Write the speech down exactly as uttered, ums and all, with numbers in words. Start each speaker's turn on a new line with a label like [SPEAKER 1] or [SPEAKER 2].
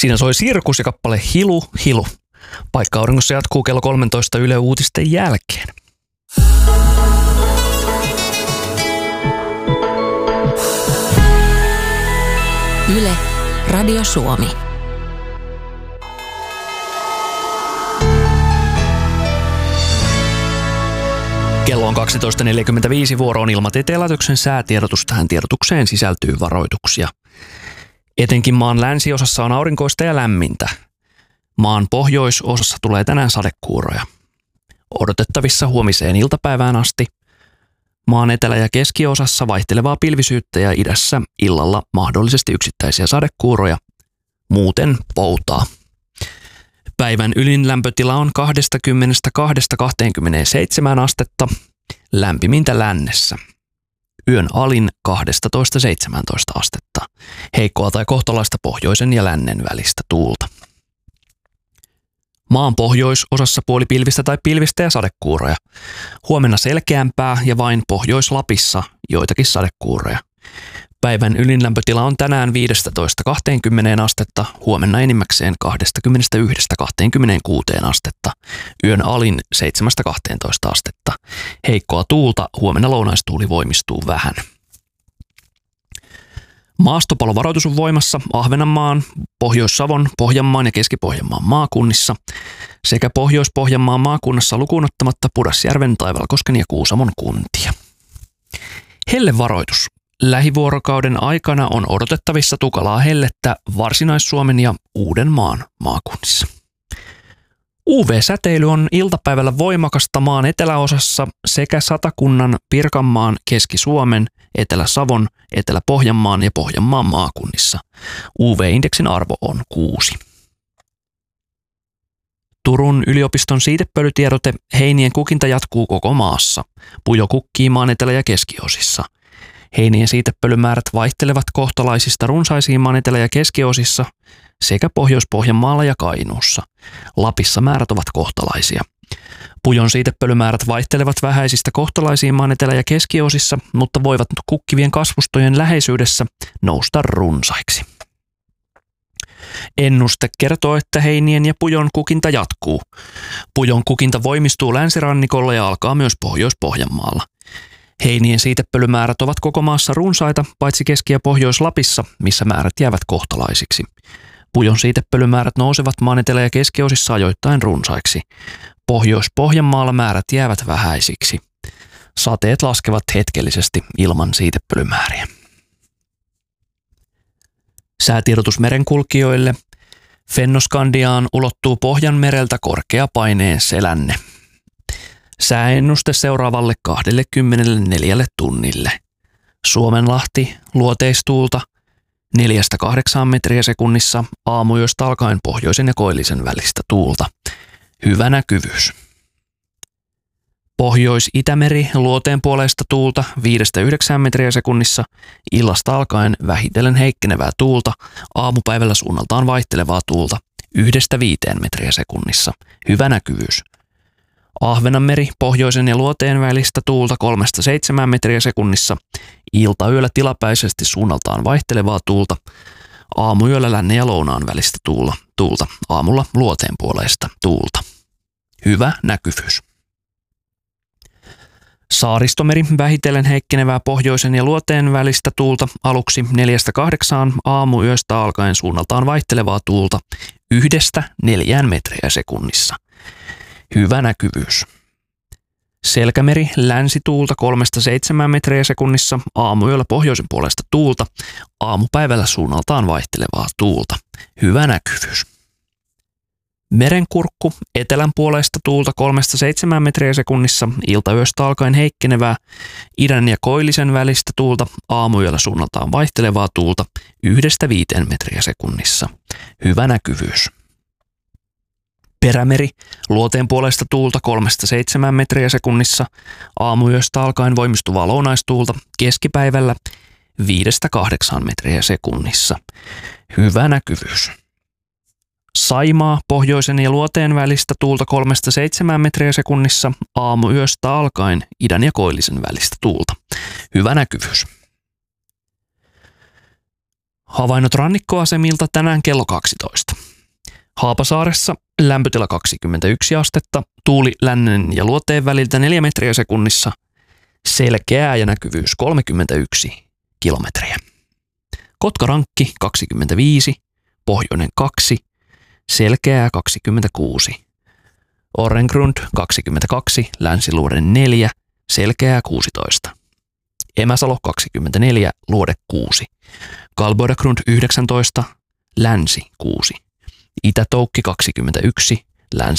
[SPEAKER 1] Siinä soi Sirkus ja kappale Hilu Hilu. Paikka auringossa jatkuu kello kolmetoista Yle Uutisten jälkeen.
[SPEAKER 2] Yle, Radio Suomi.
[SPEAKER 1] Kello on kaksitoista neljäkymmentäviisi, vuoro on Ilmatieteen laitoksen säätiedotus. Tähän tiedotukseen sisältyy varoituksia. Etenkin maan länsiosassa on aurinkoista ja lämmintä. Maan pohjoisosassa tulee tänään sadekuuroja. Odotettavissa huomiseen iltapäivään asti. Maan etelä- ja keskiosassa vaihtelevaa pilvisyyttä ja idässä illalla mahdollisesti yksittäisiä sadekuuroja. Muuten poutaa. Päivän ylin lämpötila on kaksikymmentäkaksi kaksikymmentäseitsemän astetta, lämpimintä lännessä. Yön alin kaksitoista seitsemäntoista astetta. Heikkoa tai kohtalaista pohjoisen ja lännen välistä tuulta. Maan pohjoisosassa puolipilvistä tai pilvistä ja sadekuuroja. Huomenna selkeämpää ja vain Pohjois-Lapissa joitakin sadekuuroja. Päivän ylinlämpötila on tänään viisitoista kaksikymmentä astetta, huomenna enimmäkseen kaksikymmentäyksi kaksikymmentäkuusi astetta. Yön alin seitsemästä kahteentoista astetta. Heikkoa tuulta, huomenna lounaistuuli voimistuu vähän. Maastopalovaroitus on voimassa Ahvenanmaan, Pohjois-Savon, Pohjanmaan ja Keski-Pohjanmaan maakunnissa sekä Pohjois-Pohjanmaan maakunnassa lukuun ottamatta Pudasjärven, Taivalkosken ja Kuusamon kuntia. Hellevaroitus. Lähivuorokauden aikana on odotettavissa tukalaa hellettä Varsinais-Suomen ja Uudenmaan maakunnissa. U V-säteily on iltapäivällä voimakasta maan eteläosassa sekä Satakunnan, Pirkanmaan, Keski-Suomen, Etelä-Savon, Etelä-Pohjanmaan ja Pohjanmaan maakunnissa. U V-indeksin arvo on kuusi. Turun yliopiston siitepölytiedote: heinien kukinta jatkuu koko maassa. Pujo kukkii maan etelä- ja keskiosissa. Heinien siitepölymäärät vaihtelevat kohtalaisista runsaisiin maan etelä- ja keskiosissa sekä Pohjois-Pohjanmaalla ja Kainuussa. Lapissa määrät ovat kohtalaisia. Pujon siitepölymäärät vaihtelevat vähäisistä kohtalaisiin maan etelä- ja keskiosissa, mutta voivat kukkivien kasvustojen läheisyydessä nousta runsaiksi. Ennuste kertoo, että heinien ja pujon kukinta jatkuu. Pujon kukinta voimistuu länsirannikolla ja alkaa myös Pohjois-Pohjanmaalla. Heinien siitepölymäärät ovat koko maassa runsaita, paitsi Keski- ja Pohjois-Lapissa, missä määrät jäävät kohtalaisiksi. Pujon siitepölymäärät nousevat maan etelä- ja keskiosissa ajoittain runsaiksi. Pohjois-Pohjanmaalla määrät jäävät vähäisiksi. Sateet laskevat hetkellisesti ilman siitepölymääriä. Säätiedotus merenkulkijoille. Fennoskandiaan ulottuu Pohjanmereltä korkea paineen selänne. Sääennuste seuraavalle kaksikymmentäneljä tunnille. Suomenlahti, luoteistuulta neljästä kahdeksaan metriä sekunnissa, aamuyöstä alkaen pohjoisen ja koillisen välistä tuulta. Hyvä näkyvyys. Pohjois-Itämeri, luoteen puoleista tuulta viidestä yhdeksään metriä sekunnissa, illasta alkaen vähitellen heikkenevää tuulta, aamupäivällä suunnaltaan vaihtelevaa tuulta yhdestä viiteen metriä sekunnissa. Hyvä näkyvyys. Ahvenanmeri, pohjoisen ja luoteen välistä tuulta kolmesta seitsemään metriä sekunnissa, iltayöllä tilapäisesti suunnaltaan vaihtelevaa tuulta, aamuyöllä lännen ja lounaan välistä tuulta, tuulta aamulla luoteen puoleista tuulta. Hyvä näkyvyys. Saaristomeri, vähitellen heikkenevää pohjoisen ja luoteen välistä tuulta, aluksi neljästä kahdeksaan, aamuyöstä alkaen suunnaltaan vaihtelevaa tuulta yhdestä neljään metriä sekunnissa. Hyvä näkyvyys. Selkämeri, länsituulta kolmesta seitsemään metriä sekunnissa, aamuyöllä pohjoisen puolesta tuulta, aamupäivällä suunnaltaan vaihtelevaa tuulta. Hyvä näkyvyys. Merenkurkku, etelän puolesta tuulta kolmesta seitsemään metriä sekunnissa, iltayöstä alkaen heikkenevää, idän ja koillisen välistä tuulta, aamuyöllä suunnaltaan vaihtelevaa tuulta, yhdestä viiteen metriä sekunnissa. Hyvä näkyvyys. Perämeri, luoteen puolesta tuulta kolmesta seitsemään metriä sekunnissa, aamuyöstä alkaen voimistuvaa lounaistuulta, keskipäivällä viidestä kahdeksaan metriä sekunnissa. Hyvä näkyvyys. Saimaa, pohjoisen ja luoteen välistä tuulta kolmesta seitsemään metriä sekunnissa, aamuyöstä alkaen idän ja koillisen välistä tuulta. Hyvä näkyvyys. Havainnot rannikkoasemilta tänään kello kaksitoista. Haapasaaressa lämpötila kaksikymmentäyksi astetta, tuuli lännen ja luoteen väliltä neljä metriä sekunnissa, selkeää ja näkyvyys kolmekymmentäyksi kilometriä. Kotkarankki kaksikymmentäviisi, pohjoinen kaksi, selkeää kaksikymmentäkuusi. Orrengrund kaksikymmentäkaksi, länsiluoden neljä, selkeää kuusitoista. Emäsalo kaksikymmentäneljä, luode kuusi. Kalboidagrund yhdeksäntoista, länsi kuusi. Itätoukki kaksikymmentäyksi, länsi